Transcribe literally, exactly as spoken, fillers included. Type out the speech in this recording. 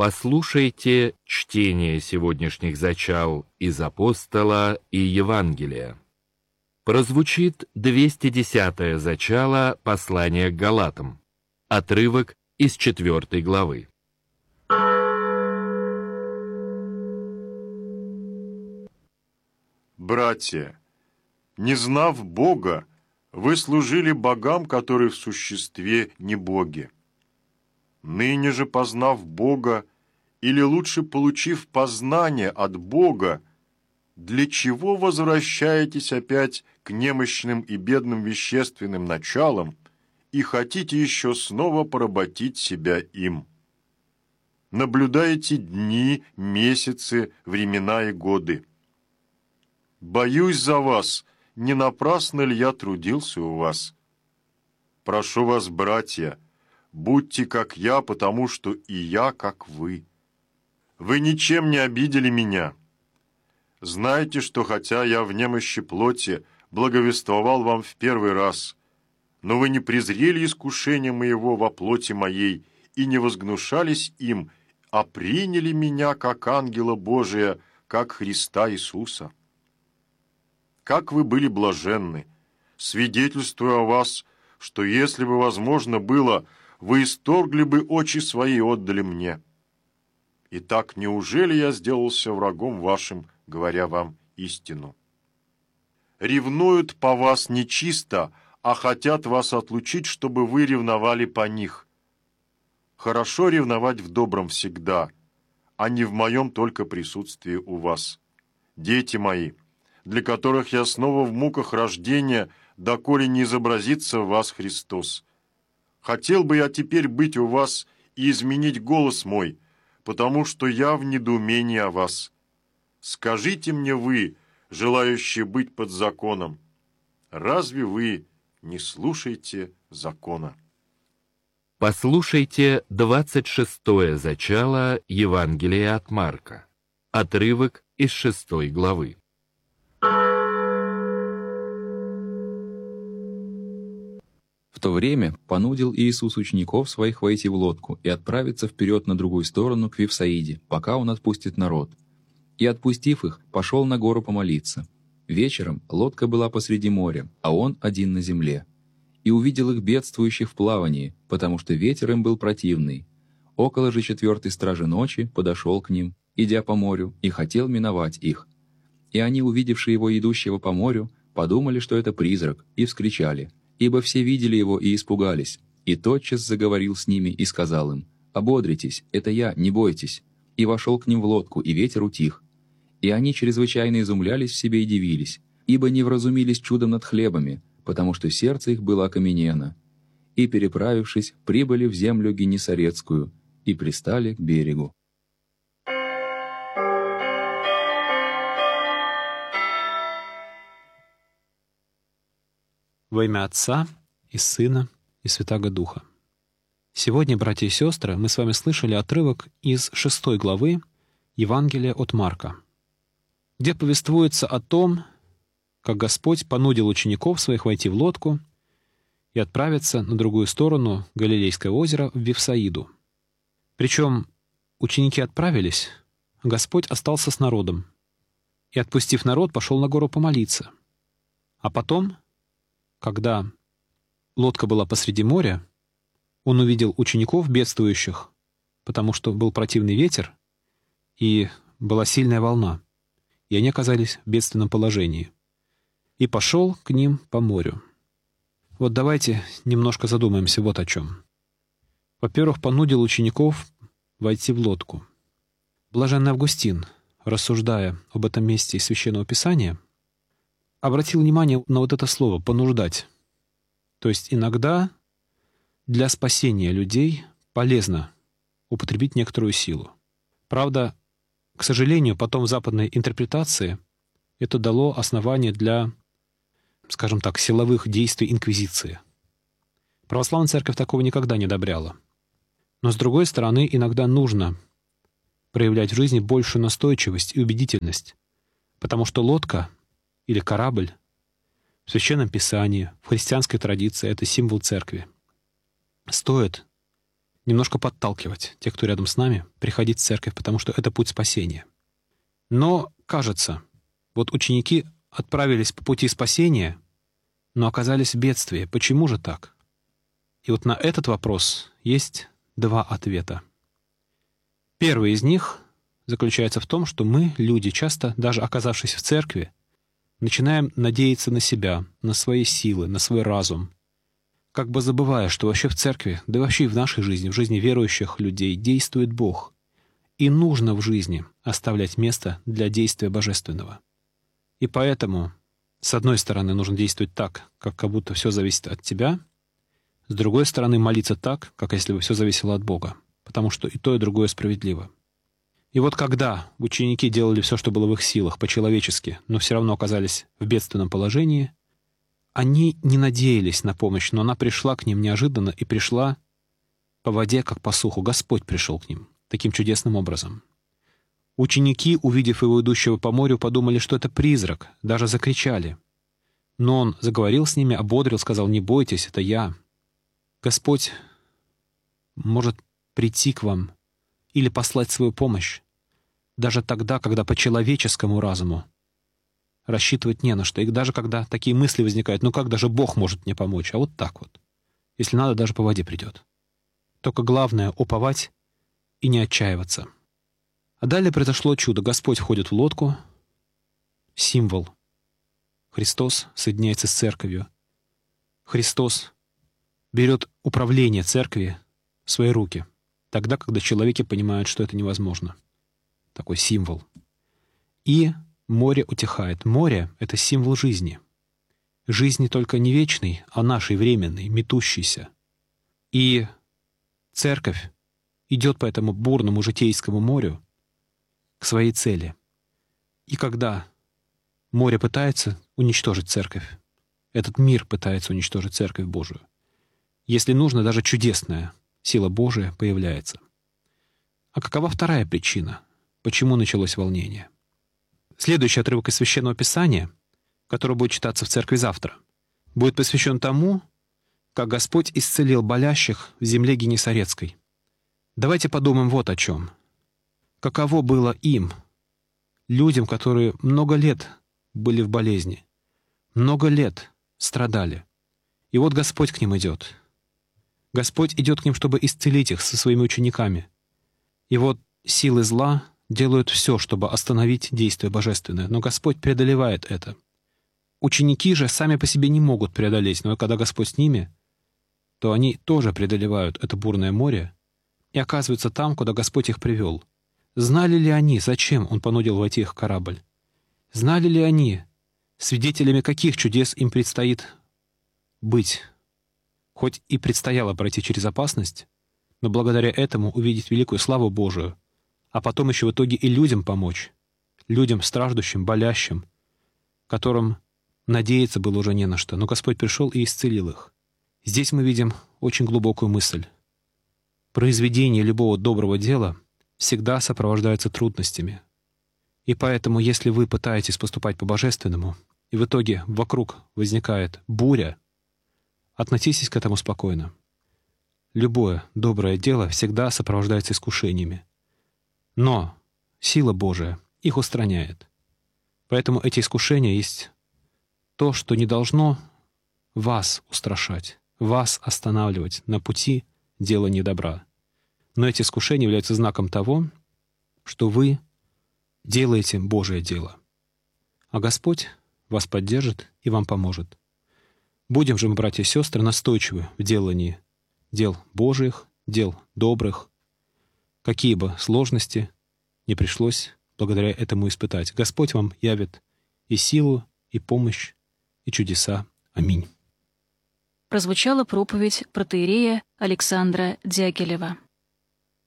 Послушайте чтение сегодняшних зачал из Апостола и Евангелия. Прозвучит двести десятое зачало послания к Галатам, отрывок из четвёртой главы. Братья, не знав Бога, вы служили богам, которые в существе не боги. Ныне же, познав Бога, или лучше получив познание от Бога, для чего возвращаетесь опять к немощным и бедным вещественным началам и хотите еще снова поработить себя им? Наблюдаете дни, месяцы, времена и годы. Боюсь за вас, не напрасно ли я трудился у вас? Прошу вас, братья, будьте как я, потому что и я как вы. Вы ничем не обидели меня. Знайте, что хотя я в немощи плоти благовествовал вам в первый раз, но вы не презрели искушения моего во плоти моей и не возгнушались им, а приняли меня как ангела Божия, как Христа Иисуса. Как вы были блаженны, свидетельствуя о вас, что если бы возможно было, вы исторгли бы очи свои и отдали мне. Итак, неужели я сделался врагом вашим, говоря вам истину? Ревнуют по вас нечисто, а хотят вас отлучить, чтобы вы ревновали по них. Хорошо ревновать в добром всегда, а не в моем только присутствии у вас. Дети мои, для которых я снова в муках рождения, доколе не изобразится в вас Христос. Хотел бы я теперь быть у вас и изменить голос мой, потому что я в недоумении о вас. Скажите мне вы, желающие быть под законом, разве вы не слушаете закона? Послушайте двадцать шестое зачало Евангелия от Марка, отрывок из шестой главы. В то время понудил Иисус учеников своих войти в лодку и отправиться вперед на другую сторону к Вифсаиде, пока Он отпустит народ. И, отпустив их, пошел на гору помолиться. Вечером лодка была посреди моря, а Он один на земле. И увидел их бедствующих в плавании, потому что ветер им был противный. Около же четвертой стражи ночи подошел к ним, идя по морю, и хотел миновать их. И они, увидевшие его идущего по морю, подумали, что это призрак, и вскричали, ибо все видели его и испугались. И тотчас заговорил с ними и сказал им: «Ободритесь, это я, не бойтесь». И вошел к ним в лодку, и ветер утих. И они чрезвычайно изумлялись в себе и дивились, ибо не вразумились чудом над хлебами, потому что сердце их было окаменено. И, переправившись, прибыли в землю Генесарецкую и пристали к берегу. Во имя Отца и Сына и Святаго Духа. Сегодня, братья и сестры, мы с вами слышали отрывок из шестой главы Евангелия от Марка, где повествуется о том, как Господь понудил учеников своих войти в лодку и отправиться на другую сторону Галилейского озера в Вифсаиду. Причем ученики отправились, а Господь остался с народом и, отпустив народ, пошел на гору помолиться. А потом, когда лодка была посреди моря, Он увидел учеников бедствующих, потому что был противный ветер и была сильная волна, и они оказались в бедственном положении. И пошел к ним по морю. Вот давайте немножко задумаемся вот о чем. Во-первых, понудил учеников войти в лодку. Блаженный Августин, рассуждая об этом месте из Священного Писания, обратил внимание на вот это слово «понуждать». То есть иногда для спасения людей полезно употребить некоторую силу. Правда, к сожалению, потом в западной интерпретации это дало основание для, скажем так, силовых действий инквизиции. Православная церковь такого никогда не одобряла. Но, с другой стороны, иногда нужно проявлять в жизни большую настойчивость и убедительность, потому что лодка или корабль в Священном Писании, в христианской традиции — это символ церкви. Стоит немножко подталкивать тех, кто рядом с нами, приходить в церковь, потому что это путь спасения. Но, кажется, вот ученики отправились по пути спасения, но оказались в бедствии. Почему же так? И вот на этот вопрос есть два ответа. Первый из них заключается в том, что мы, люди, часто, даже оказавшись в церкви, начинаем надеяться на себя, на свои силы, на свой разум, как бы забывая, что вообще в церкви, да и вообще в нашей жизни, в жизни верующих людей действует Бог. И нужно в жизни оставлять место для действия Божественного. И поэтому, с одной стороны, нужно действовать так, как, как будто все зависит от тебя, с другой стороны, молиться так, как если бы все зависело от Бога, потому что и то, и другое справедливо. И вот когда ученики делали все, что было в их силах, по-человечески, но все равно оказались в бедственном положении, они не надеялись на помощь, но она пришла к ним неожиданно и пришла по воде, как по суху. Господь пришел к ним таким чудесным образом. Ученики, увидев его идущего по морю, подумали, что это призрак, даже закричали. Но он заговорил с ними, ободрил, сказал: «Не бойтесь, это я». Господь может прийти к вам или послать свою помощь даже тогда, когда по человеческому разуму рассчитывать не на что. И даже когда такие мысли возникают: ну как даже Бог может мне помочь? А вот так вот. Если надо, даже по воде придет. Только главное — уповать и не отчаиваться. А далее произошло чудо. Господь входит в лодку. Символ. Христос соединяется с церковью. Христос берет управление церкви в свои руки, тогда, когда человеки понимают, что это невозможно. Такой символ. И море утихает. Море — это символ жизни. Жизни только не вечной, а нашей временной, метущейся. И церковь идет по этому бурному житейскому морю к своей цели. И когда море пытается уничтожить церковь, этот мир пытается уничтожить церковь Божию, если нужно, даже чудесная сила Божия появляется. А какова вторая причина, почему началось волнение? Следующий отрывок из Священного Писания, который будет читаться в церкви завтра, будет посвящен тому, как Господь исцелил болящих в земле Генесарецкой. Давайте подумаем вот о чем. Каково было им, людям, которые много лет были в болезни, много лет страдали. И вот Господь к ним идет. Господь идет к ним, чтобы исцелить их со своими учениками. И вот силы зла делают все, чтобы остановить действие божественное, но Господь преодолевает это. Ученики же сами по себе не могут преодолеть, но когда Господь с ними, то они тоже преодолевают это бурное море и оказываются там, куда Господь их привел. Знали ли они, зачем Он понудил войти их в корабль? Знали ли они, свидетелями каких чудес им предстоит быть? Хоть и предстояло пройти через опасность, но благодаря этому увидеть великую славу Божию, а потом еще в итоге и людям помочь, людям страждущим, болящим, которым надеяться было уже не на что. Но Господь пришел и исцелил их. Здесь мы видим очень глубокую мысль. Произведение любого доброго дела всегда сопровождается трудностями. И поэтому, если вы пытаетесь поступать по-божественному, и в итоге вокруг возникает буря, относитесь к этому спокойно. Любое доброе дело всегда сопровождается искушениями. Но сила Божия их устраняет. Поэтому эти искушения есть то, что не должно вас устрашать, вас останавливать на пути делания добра. Но эти искушения являются знаком того, что вы делаете Божие дело. А Господь вас поддержит и вам поможет. Будем же мы, братья и сестры, настойчивы в делании дел Божьих, дел добрых, какие бы сложности не пришлось благодаря этому испытать. Господь вам явит и силу, и помощь, и чудеса. Аминь. Прозвучала проповедь протоиерея Александра Дягилева.